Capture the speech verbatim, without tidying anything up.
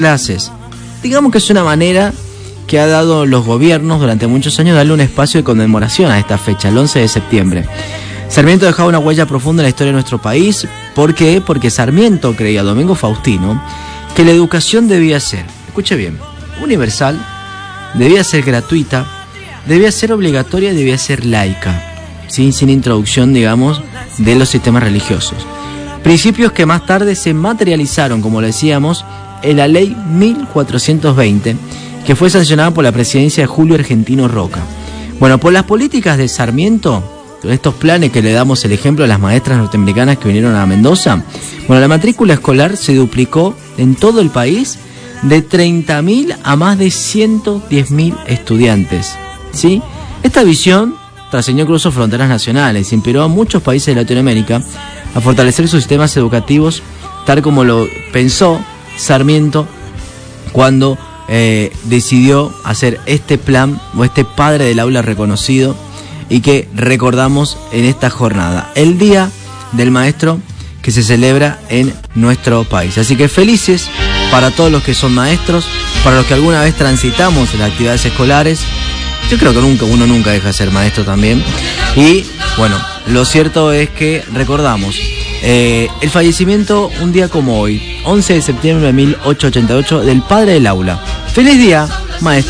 clases. Digamos que es una manera que ha dado los gobiernos durante muchos años darle un espacio de conmemoración a esta fecha, el once de septiembre. Sarmiento dejaba una huella profunda en la historia de nuestro país. ¿Por qué? Porque Sarmiento creía, Domingo Faustino, que la educación debía ser, escuche bien, universal, debía ser gratuita, debía ser obligatoria y debía ser laica, ¿sí? Sin introducción, digamos, de los sistemas religiosos. Principios que más tarde se materializaron, como lo decíamos, en la ley mil cuatrocientos veinte, que fue sancionada por la presidencia de Julio Argentino Roca. Bueno, por las políticas de Sarmiento, estos planes que le damos el ejemplo a las maestras norteamericanas que vinieron a Mendoza, bueno, la matrícula escolar se duplicó en todo el país de treinta mil a más de ciento diez mil estudiantes, ¿sí? Esta visión trascendió incluso fronteras nacionales, inspiró a muchos países de Latinoamérica a fortalecer sus sistemas educativos, tal como lo pensó Sarmiento cuando eh, decidió hacer este plan, o este padre del aula reconocido, y que recordamos en esta jornada, el Día del Maestro, que se celebra en nuestro país. Así que felices para todos los que son maestros, para los que alguna vez transitamos las actividades escolares. Yo creo que nunca, uno nunca deja de ser maestro también. Y bueno, lo cierto es que recordamos eh, el fallecimiento un día como hoy, once de septiembre de mil ochocientos ochenta y ocho, del padre del aula. ¡Feliz día, maestro!